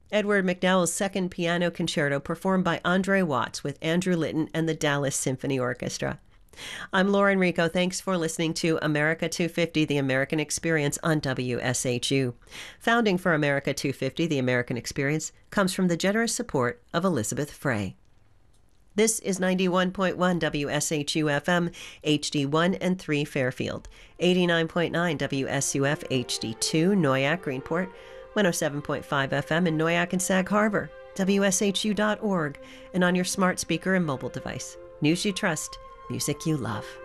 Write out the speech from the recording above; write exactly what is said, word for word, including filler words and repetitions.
Edward McDowell's Second Piano Concerto, performed by Andre Watts with Andrew Litton and the Dallas Symphony Orchestra. I'm Lauren Rico. Thanks for listening to America two fifty, The American Experience on W S H U. Founding for America two fifty, The American Experience, comes from the generous support of Elizabeth Frey. This is ninety-one point one W S H U F M, H D one and three Fairfield, eighty-nine point nine W S U F H D two Noyac Greenport, one oh seven point five F M in Noyac and Sag Harbor, W S H U dot org, and on your smart speaker and mobile device. News you trust, music you love.